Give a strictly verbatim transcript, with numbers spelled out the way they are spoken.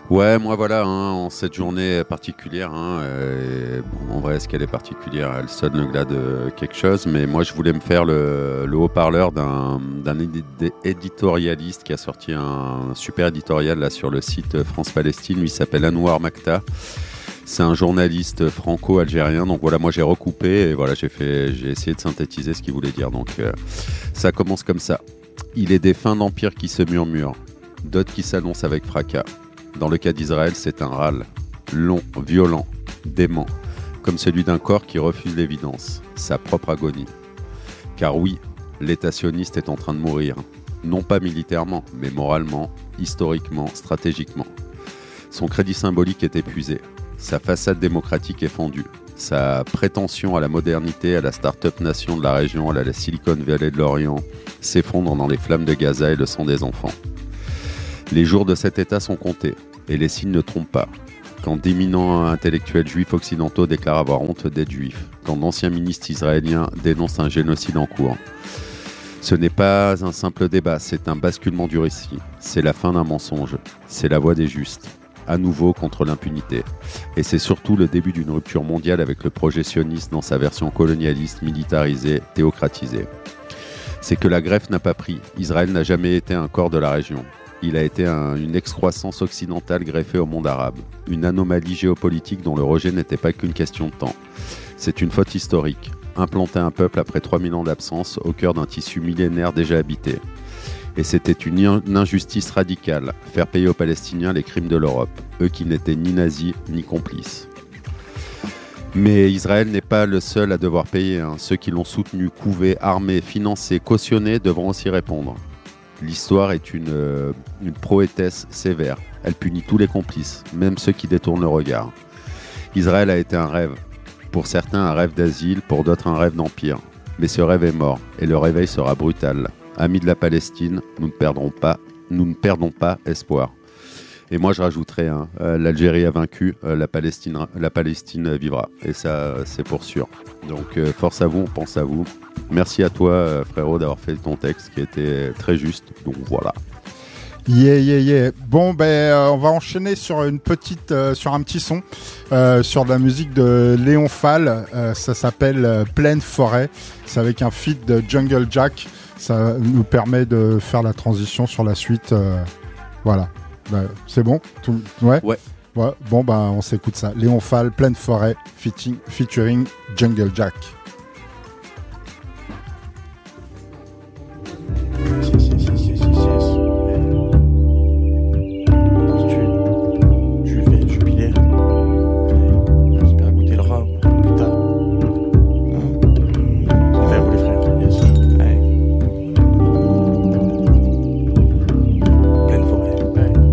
Ouais, moi voilà, hein, en cette journée particulière, hein, euh, bon, en vrai, est-ce qu'elle est particulière? Elle sonne le glas de quelque chose, mais moi je voulais me faire le, le haut-parleur d'un, d'un édi- éditorialiste qui a sorti un super éditorial là, sur le site France-Palestine. Lui il s'appelle Anouar Makta. C'est un journaliste franco-algérien, donc voilà, moi j'ai recoupé et voilà, j'ai fait, j'ai essayé de synthétiser ce qu'il voulait dire. Donc euh, ça commence comme ça. Il est des fins d'empire qui se murmurent, d'autres qui s'annoncent avec fracas. Dans le cas d'Israël, c'est un râle, long, violent, dément, comme celui d'un corps qui refuse l'évidence, sa propre agonie. Car oui, l'État sioniste est en train de mourir, non pas militairement, mais moralement, historiquement, stratégiquement. Son crédit symbolique est épuisé, sa façade démocratique est fondue, sa prétention à la modernité, à la start-up nation de la région, à la Silicon Valley de l'Orient, s'effondre dans les flammes de Gaza et le sang des enfants. Les jours de cet État sont comptés, et les signes ne trompent pas. Quand d'éminents intellectuels juifs occidentaux déclarent avoir honte d'être juifs, quand d'anciens ministres israéliens dénoncent un génocide en cours. Ce n'est pas un simple débat, c'est un basculement du récit. C'est la fin d'un mensonge, c'est la voix des justes, à nouveau contre l'impunité. Et c'est surtout le début d'une rupture mondiale avec le projet sioniste dans sa version colonialiste, militarisée, théocratisée. C'est que la greffe n'a pas pris, Israël n'a jamais été un corps de la région. Il a été un, une excroissance occidentale greffée au monde arabe, une anomalie géopolitique dont le rejet n'était pas qu'une question de temps. C'est une faute historique, implanter un peuple après trois mille ans d'absence au cœur d'un tissu millénaire déjà habité. Et c'était une, une injustice radicale, faire payer aux Palestiniens les crimes de l'Europe, eux qui n'étaient ni nazis ni complices. Mais Israël n'est pas le seul à devoir payer, hein. Ceux qui l'ont soutenu, couvé, armé, financé, cautionné devront aussi répondre. L'histoire est une, euh, une proétesse sévère. Elle punit tous les complices, même ceux qui détournent le regard. Israël a été un rêve. Pour certains, un rêve d'asile, pour d'autres, un rêve d'empire. Mais ce rêve est mort, et le réveil sera brutal. Amis de la Palestine, nous ne perdrons pas, nous ne perdons pas espoir. Et moi, je rajouterais, hein, euh, l'Algérie a vaincu, euh, la Palestine, la Palestine vivra. Et ça, c'est pour sûr. Donc, euh, force à vous, on pense à vous. Merci à toi, euh, frérot, d'avoir fait ton texte qui était très juste. Donc, voilà. Yeah, yeah, yeah. Bon, ben, euh, on va enchaîner sur une petite, euh, sur un petit son, euh, sur de la musique de Léon Fall. Euh, ça s'appelle euh, Pleine Forêt. C'est avec un feat de Jungle Jack. Ça nous permet de faire la transition sur la suite. Euh, voilà. Ben, c'est bon tout, ouais. Ouais. Ouais. Bon, ben, on s'écoute ça. Léon Fall, Pleine Forêt, featuring, featuring Jungle Jack.